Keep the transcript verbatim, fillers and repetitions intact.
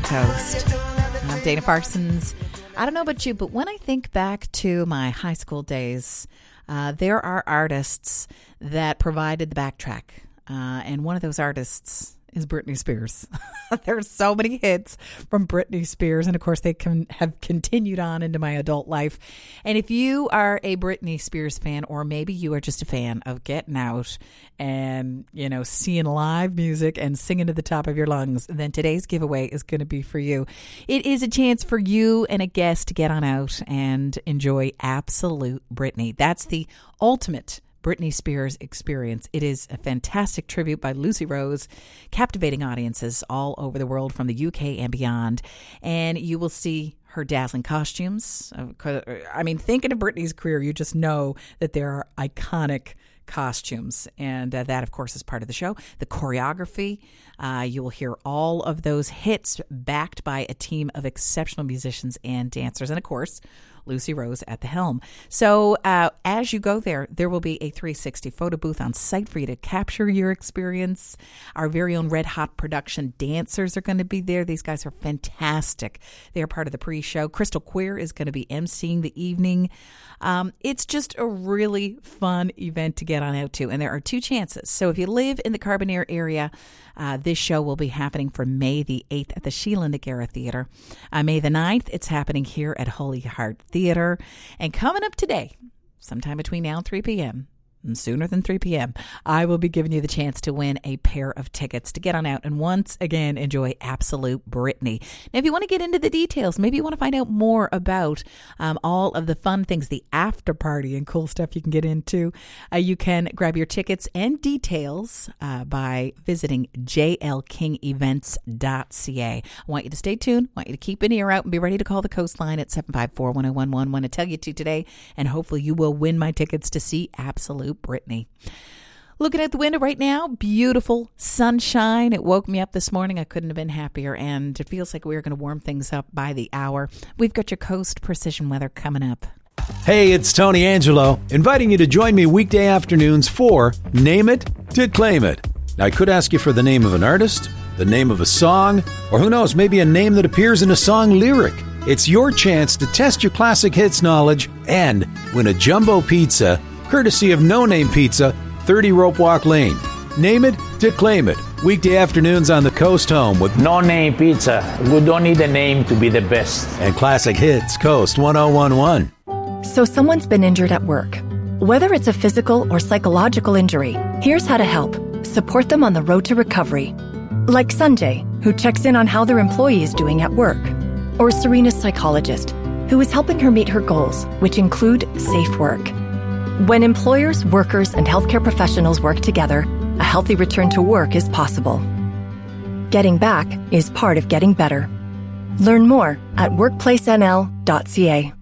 Coast. I'm Dana Parsons. I don't know about you, but when I think back to my high school days, uh, there are artists that provided the backtrack. Uh, and one of those artists is Britney Spears. There's so many hits from Britney Spears. And of course, they can have continued on into my adult life. And if you are a Britney Spears fan, or maybe you are just a fan of getting out and, you know, seeing live music and singing to the top of your lungs, then today's giveaway is going to be for you. It is a chance for you and a guest to get on out and enjoy Absolute Britney. That's the ultimate Britney Spears experience. It is a fantastic tribute by Lucy Rose, captivating audiences all over the world from the U K and beyond. And you will see her dazzling costumes. I mean, thinking of Britney's career, you just know that there are iconic costumes. And uh, that, of course, is part of the show. The choreography, uh, you will hear all of those hits backed by a team of exceptional musicians and dancers. And, of course, Lucy Rose at the helm. So uh, as you go there, there will be a three sixty photo booth on site for you to capture your experience. Our very own Red Hot production dancers are going to be there. These guys are fantastic. They are part of the pre-show. Crystal Queer is going to be emceeing the evening. Um, it's just a really fun event to get on out to. And there are two chances. So if you live in the Carbonear area, uh, this show will be happening from May the eighth at the Sheila Nagara Theatre. Uh, May the ninth, it's happening here at Holy Heart Theatre. And coming up today, sometime between now and three p.m., and sooner than three p.m., I will be giving you the chance to win a pair of tickets to get on out and once again enjoy Absolute Britney. Now, if you want to get into the details, maybe you want to find out more about um, all of the fun things, the after party and cool stuff you can get into, uh, you can grab your tickets and details uh, by visiting j l king events dot c a. I want you to stay tuned. I want you to keep an ear out and be ready to call the Coastline at seven five four, one oh one one. I want to tell you to today, and hopefully you will win my tickets to see Absolute Britney. Looking out the window right now, beautiful sunshine. It woke me up this morning. I couldn't have been happier, and it feels like we're going to warm things up by the hour. We've got your Coast Precision weather coming up. Hey, it's Tony Angelo, inviting you to join me weekday afternoons for Name It to Claim It. Now, I could ask you for the name of an artist, the name of a song, or who knows, maybe a name that appears in a song lyric. It's your chance to test your classic hits knowledge and win a jumbo pizza courtesy of No Name Pizza, thirty Rope Walk Lane. Name it to claim it. Weekday afternoons on the Coast Home with No Name Pizza. We don't need a name to be the best. And Classic Hits Coast one oh one one. So someone's been injured at work. Whether it's a physical or psychological injury, here's how to help. Support them on the road to recovery. Like Sanjay, who checks in on how their employee is doing at work. Or Serena's psychologist, who is helping her meet her goals, which include safe work. When employers, workers, and healthcare professionals work together, a healthy return to work is possible. Getting back is part of getting better. Learn more at workplace n l dot c a.